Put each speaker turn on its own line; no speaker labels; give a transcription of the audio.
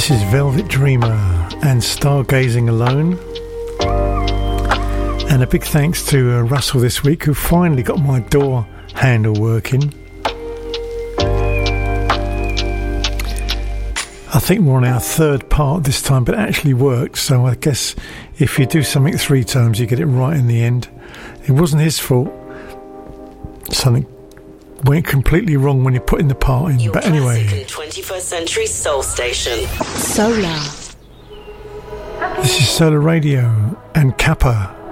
This is Velvet Dreamer and Stargazing Alone. And a big thanks to Russell this week, who finally got my door handle working. I think we're on our third part this time, but it actually worked. So I guess if you do something 3 times, you get it right in the end. It wasn't his fault. Something went completely wrong when you're putting the part in. But anyway,
21st Century Soul Station.
Solar.
This is Solar Radio and Kappa.